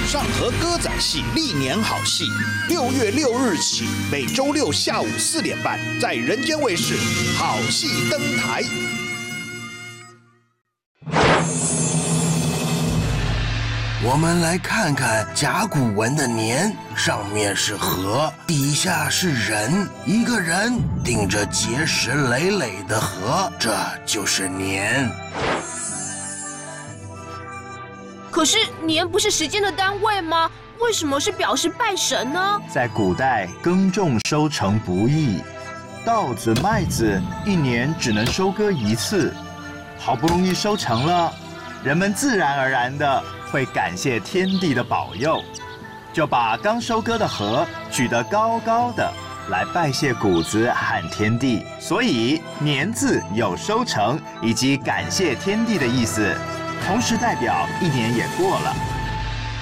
上河歌仔戏历年好戏，6月6日起，每周六下午4点半，在人间卫视好戏登台。 我们来看看甲骨文的年，上面是河，底下是人，一个人顶着结实累累的河，这就是年。 可是年不是时间的单位吗？为什么是表示拜神呢？ 在古代，耕种收成不易，稻子、麦子一年只能收割一次，好不容易收成了，人们自然而然的会感谢天地的保佑，就把刚收割的禾举得高高的，来拜谢谷子和天地。所以年字有收成以及感谢天地的意思，同时代表一年也过了。